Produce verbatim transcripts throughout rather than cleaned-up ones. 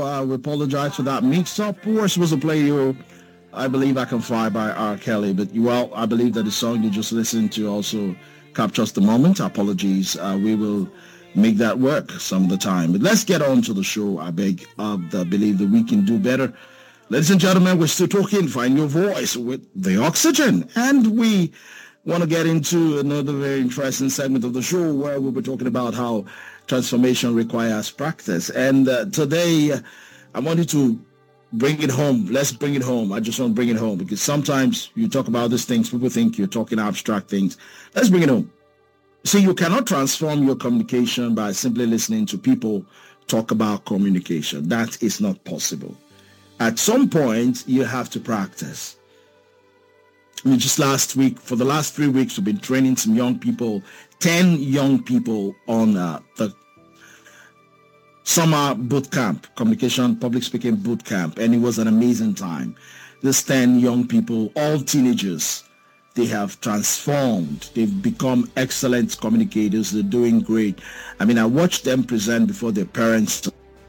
Uh, we apologize for that mix-up. We were supposed to play you I Believe I Can Fly by R. Kelly, but well, I believe that the song you just listened to also captures the moment. Apologies. Uh, we will make that work some of the time. But let's get on to the show. I beg of the believe that we can do better. Ladies and gentlemen, we're still talking Find Your Voice with The Oxygen. And we want to get into another very interesting segment of the show where we'll be talking about how transformation requires practice. And uh, today, uh, I wanted to bring it home. Let's bring it home. I just want to bring it home because sometimes you talk about these things, people think you're talking abstract things. Let's bring it home. See, you cannot transform your communication by simply listening to people talk about communication. That is not possible. At some point, you have to practice. I mean, just last week, for the last three weeks, we've been training some young people, ten young people on uh, the summer boot camp, communication, public speaking boot camp, and it was an amazing time. These ten young people, all teenagers, they have transformed. They've become excellent communicators. They're doing great. I mean, I watched them present before their parents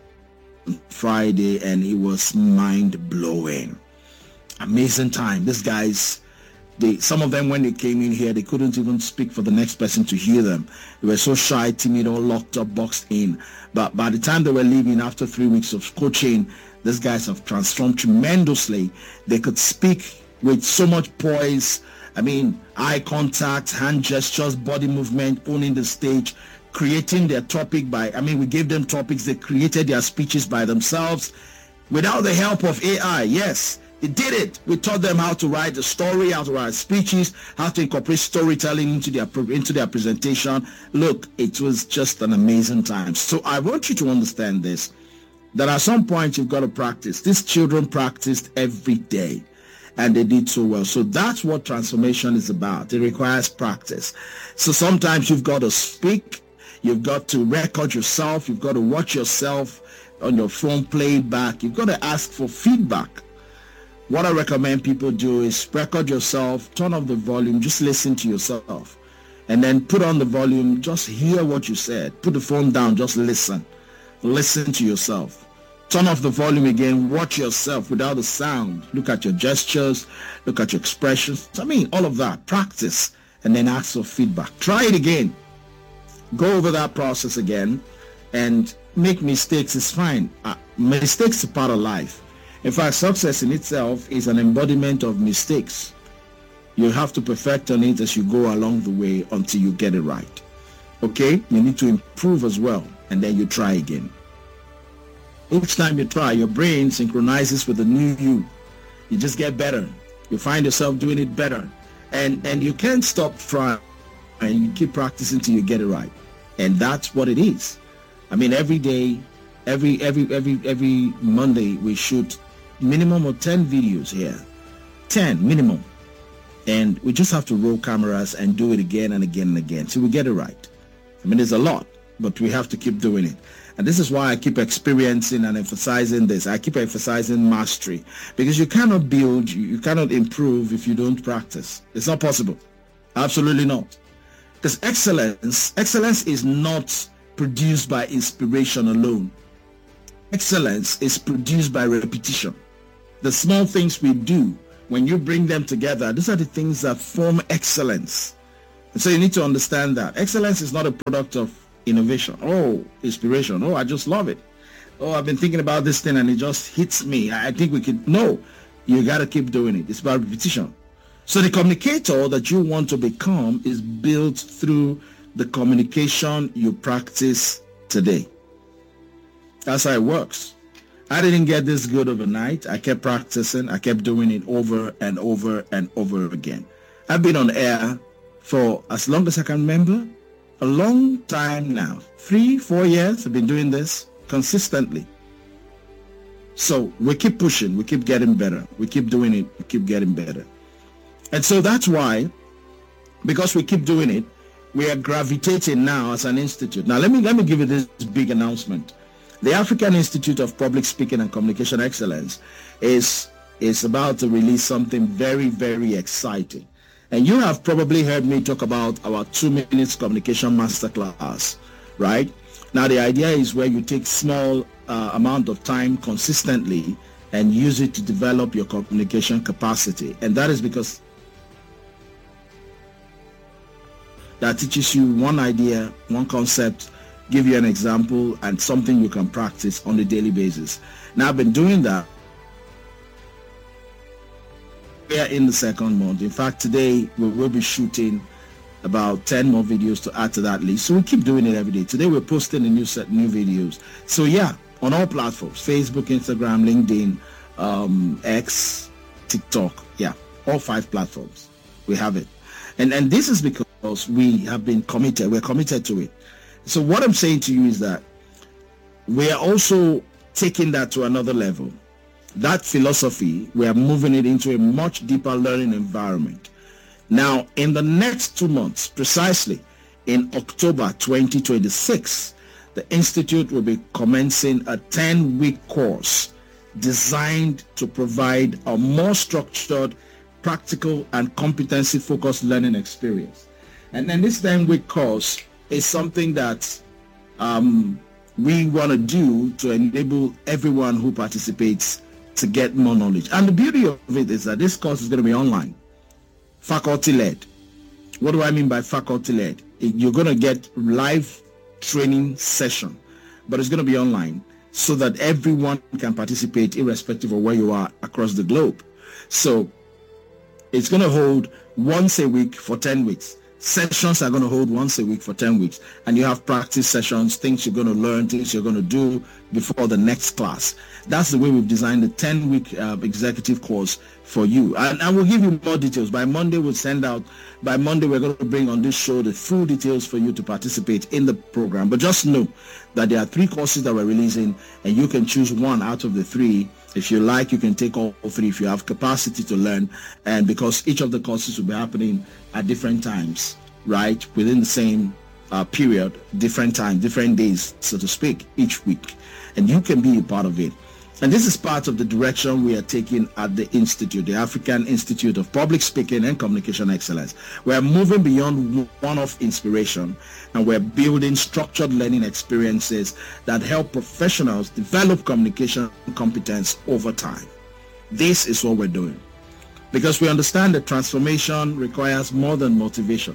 on Friday, and it was mind-blowing. Amazing time. These guys, they, some of them, when they came in here, they couldn't even speak for the next person to hear them. They were so shy, timid, all locked up, boxed in. But by the time they were leaving after three weeks of coaching, these guys have transformed tremendously. They could speak with so much poise. I mean, eye contact, hand gestures, body movement, owning the stage, creating their topic by, I mean, we gave them topics. They created their speeches by themselves without the help of A I. Yes. They did it. We taught them how to write a story, how to write speeches, how to incorporate storytelling into their into their presentation. Look, it was just an amazing time. So I want you to understand this, that at some point you've got to practice. These children practiced every day, and they did so well. So that's what transformation is about. It requires practice. So sometimes you've got to speak. You've got to record yourself. You've got to watch yourself on your phone, play it back. You've got to ask for feedback. What I recommend people do is record yourself, turn off the volume, just listen to yourself, and then put on the volume, just hear what you said. Put the phone down, just listen. Listen to yourself. Turn off the volume again, watch yourself without the sound. Look at your gestures, look at your expressions. I mean, all of that. Practice, and then ask for feedback. Try it again. Go over that process again, and make mistakes is fine. Uh, mistakes are part of life. In fact, success in itself is an embodiment of mistakes. You have to perfect on it as you go along the way until you get it right. Okay? You need to improve as well, and then you try again. Each time you try, your brain synchronizes with the new you. You just get better. You find yourself doing it better. And, and you can't stop trying, and you keep practicing till you get it right. And that's what it is. I mean, every day, every every every every Monday, we shoot minimum of ten videos here. ten minimum. And we just have to roll cameras and do it again and again and again till we get it right. I mean, there's a lot, but we have to keep doing it. And this is why I keep experiencing and emphasizing this. I keep emphasizing mastery, because you cannot build, you cannot improve if you don't practice. It's not possible. Absolutely not. Because excellence, excellence is not produced by inspiration alone. Excellence is produced by repetition. The small things we do, when you bring them together, these are the things that form excellence. And so you need to understand that. Excellence is not a product of innovation. Oh, inspiration. Oh, I just love it. Oh, I've been thinking about this thing and it just hits me. I think we could. No, you got to keep doing it. It's about repetition. So the communicator that you want to become is built through the communication you practice today. That's how it works. I didn't get this good overnight. I kept practicing. I kept doing it over and over and over again. I've been on air for as long as I can remember. A long time now. Three, four years I've been doing this consistently. So we keep pushing. We keep getting better. We keep doing it. We keep getting better. And so that's why, because we keep doing it, we are gravitating now as an institute. Now let me let me give you this big announcement. The African Institute of Public Speaking and Communication Excellence is, is about to release something very, very exciting. And you have probably heard me talk about our two minutes communication masterclass, right? Now the idea is where you take small uh, amount of time consistently and use it to develop your communication capacity. And that is because that teaches you one idea, one concept, give you an example, and something you can practice on a daily basis. Now, I've been doing that. We are in the second month. In fact, today we will be shooting about ten more videos to add to that list. So we keep doing it every day. Today we're posting a new set, new videos. So yeah, on all platforms, Facebook, Instagram, LinkedIn, um, X, TikTok. Yeah, all five platforms. We have it. And, and this is because we have been committed. We're committed to it. So what I'm saying to you is that we are also taking that to another level. That philosophy, we are moving it into a much deeper learning environment. Now, in the next two months, precisely in October twenty twenty-six, the Institute will be commencing a ten-week course designed to provide a more structured, practical, and competency-focused learning experience. And then this ten-week course is something that um, we want to do to enable everyone who participates to get more knowledge. And the beauty of it is that this course is going to be online, faculty-led. What do I mean by faculty-led? You're going to get live training session, but it's going to be online so that everyone can participate irrespective of where you are across the globe. So it's going to hold once a week for ten weeks. Sessions are going to hold once a week for ten weeks, and you have practice sessions, things you're going to learn, things you're going to do before the next class. That's the way we've designed the ten-week uh, executive course for you. And I will give you more details. By Monday, we'll send out, by Monday, we're going to bring on this show the full details for you to participate in the program. But just know that there are three courses that we're releasing, and you can choose one out of the three. If you like, you can take all three if you have capacity to learn. And because each of the courses will be happening at different times, right, within the same uh, period, different time, different days, so to speak, each week. And you can be a part of it. And this is part of the direction we are taking at the Institute, the African Institute of Public Speaking and Communication Excellence. We are moving beyond one-off inspiration, and we're building structured learning experiences that help professionals develop communication competence over time. This is what we're doing, because we understand that transformation requires more than motivation.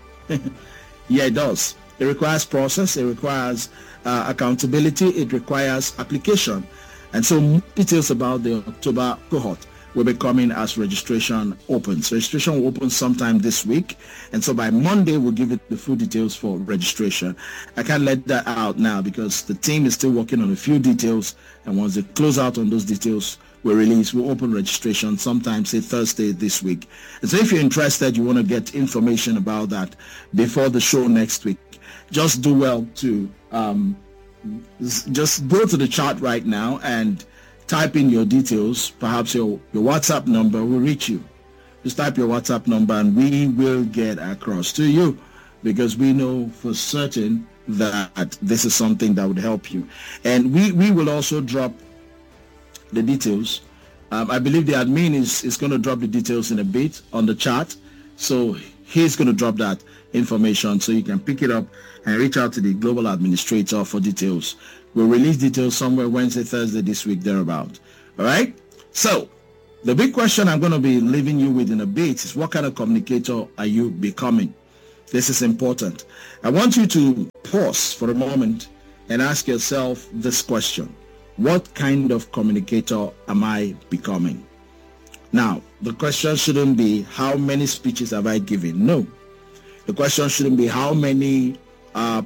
Yeah, it does. It requires process. It requires uh, accountability. It requires application. And so details about the October cohort will be coming as registration opens. Registration will open sometime this week. And so by Monday, we'll give it the full details for registration. I can't let that out now because the team is still working on a few details. And once they close out on those details, we'll release, we'll open registration sometime, say Thursday this week. And so if you're interested, you want to get information about that before the show next week, just do well to um, just go to the chat right now and type in your details. Perhaps your, your WhatsApp number will reach you. Just type your WhatsApp number and we will get across to you, because we know for certain that this is something that would help you. And we, we will also drop the details. Um, I believe the admin is, is going to drop the details in a bit on the chat. So he's going to drop that information so you can pick it up and reach out to the global administrator for details. We'll release details somewhere Wednesday, Thursday this week, thereabout. All right? So the big question I'm going to be leaving you with in a bit is, what kind of communicator are you becoming? This is important. I want you to pause for a moment and ask yourself this question. What kind of communicator am I becoming? Now, the question shouldn't be how many speeches have I given? No. The question shouldn't be how many, uh,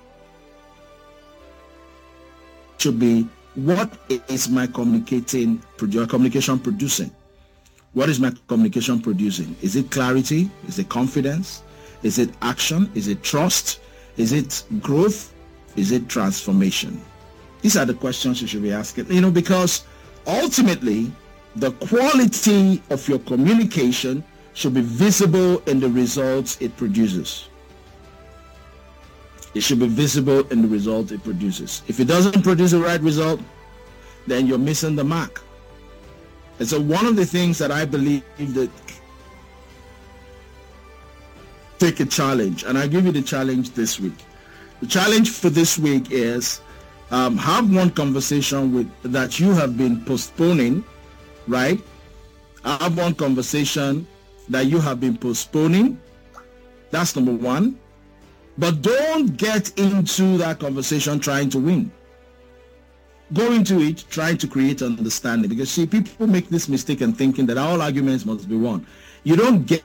should be what is my communicating, communication producing? What is my communication producing? Is it clarity? Is it confidence? Is it action? Is it trust? Is it growth? Is it transformation? These are the questions you should be asking, you know, because ultimately the quality of your communication should be visible in the results it produces. It should be visible in the result it produces. If it doesn't produce the right result, then you're missing the mark. And so one of the things that I believe that take a challenge, and I give you the challenge this week. The challenge for this week is Um, have one conversation with that you have been postponing, right? Have one conversation that you have been postponing. That's number one. But don't get into that conversation trying to win. Go into it trying to create understanding, because see, people make this mistake and thinking that all arguments must be won. You don't get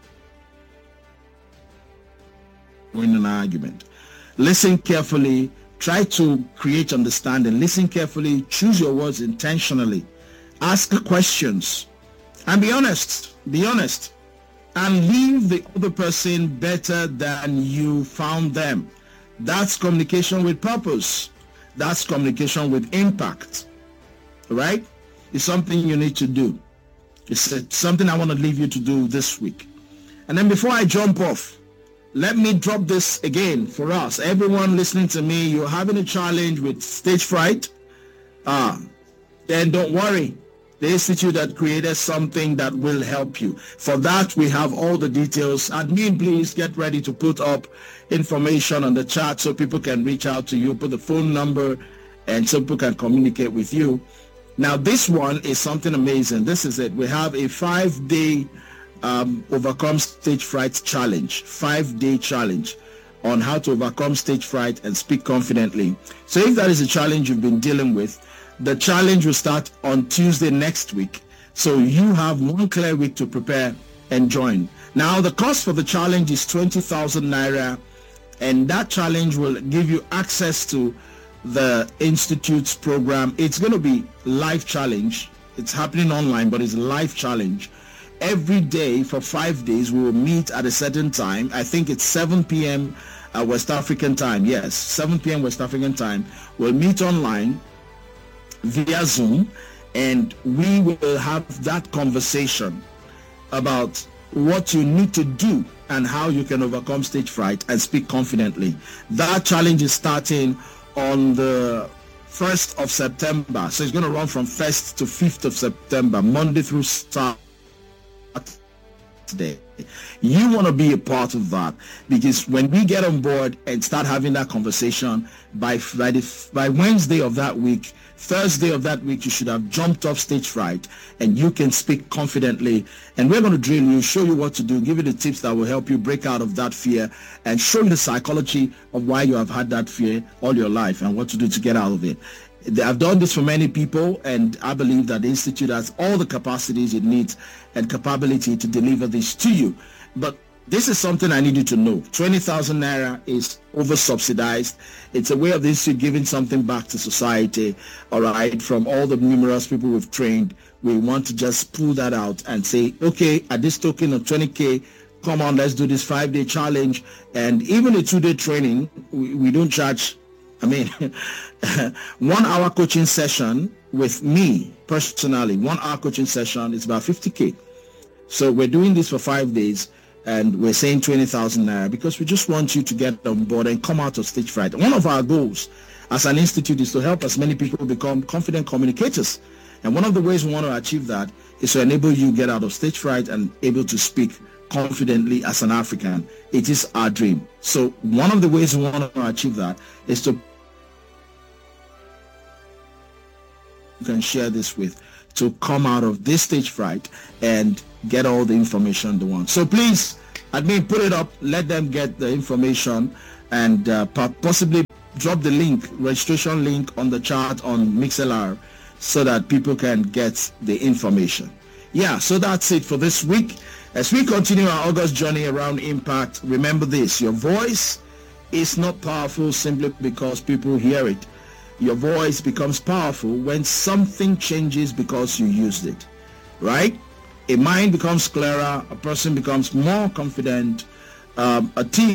win an argument. Listen carefully. Try to create understanding. Listen carefully. Choose your words intentionally. Ask questions. And be honest. Be honest. And leave the other person better than you found them. That's communication with purpose. That's communication with impact. Right? It's something you need to do. It's something I want to leave you to do this week. And then before I jump off, let me drop this again for us. Everyone listening to me, you're having a challenge with stage fright. Uh, then don't worry. The institute that created something that will help you. For that, we have all the details. Admin, please get ready to put up information on the chat so people can reach out to you. Put the phone number and so people can communicate with you. Now, this one is something amazing. This is it. We have a five-day Um, overcome stage fright challenge, five-day challenge on how to overcome stage fright and speak confidently. So if that is a challenge you've been dealing with, the challenge will start on Tuesday next week. So you have one clear week to prepare and join. Now the cost for the challenge is twenty thousand naira, and that challenge will give you access to the Institute's program. It's going to be live challenge. It's happening online, but it's a live challenge. Every day for five days, we will meet at a certain time. I think it's seven p.m. Uh, West African time. Yes, seven p.m. West African time. We'll meet online via Zoom, and we will have that conversation about what you need to do and how you can overcome stage fright and speak confidently. That challenge is starting on the first of September. So it's going to run from first to fifth of September, Monday through Saturday. Today. You want to be a part of that, because when we get on board and start having that conversation by Friday, by Wednesday of that week, Thursday of that week, you should have jumped off stage fright and you can speak confidently. And we're going to drill you, show you what to do, give you the tips that will help you break out of that fear, and show you the psychology of why you have had that fear all your life and what to do to get out of it. I've done this for many people, and I believe that the Institute has all the capacities it needs and capability to deliver this to you. But this is something I need you to know. twenty thousand naira is over-subsidized. It's a way of the Institute giving something back to society, all right, from all the numerous people we've trained. We want to just pull that out and say, okay, at this token of twenty K, come on, let's do this five-day challenge. And even a two-day training, we, we don't charge. I mean, one hour coaching session with me personally, one hour coaching session is about fifty K. So we're doing this for five days and we're saying twenty thousand naira because we just want you to get on board and come out of stage fright. One of our goals as an institute is to help as many people become confident communicators. And one of the ways we want to achieve that is to enable you get out of stage fright and able to speak confidently as an African. It is our dream. So one of the ways we want to achieve that is to you can share this with to come out of this stage fright and get all the information they want. So please, admin, put it up, let them get the information, and uh, possibly drop the link, registration link on the chat on MixLR so that people can get the information. Yeah, so that's it for this week. As we continue our August journey around impact, remember this: your voice is not powerful simply because people hear it. Your voice becomes powerful when something changes because you used it, right? A mind becomes clearer, a person becomes more confident, um, a team,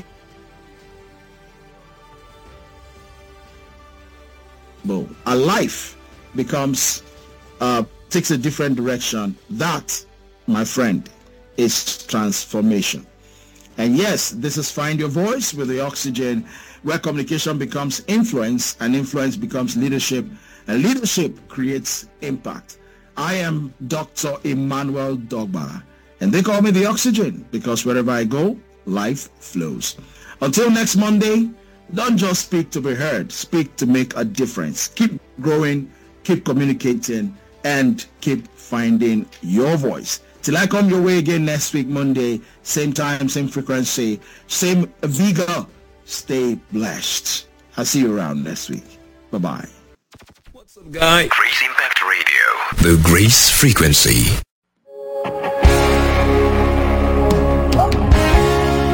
a life becomes, uh, takes a different direction. That, my friend, is transformation. And yes, this is Find Your Voice with the Oxygen, where communication becomes influence and influence becomes leadership, and leadership creates impact. I am Doctor Emmanuel Dogba, and they call me the Oxygen because wherever I go, life flows. Until next Monday, Don't just speak to be heard. Speak to make a difference. Keep growing, keep communicating, and keep finding your voice. Till I come your way again next week, Monday, same time, same frequency, same vigor. Stay blessed. I'll see you around next week. Bye-bye. What's up, guy? Grace Impact Radio. The Grace Frequency.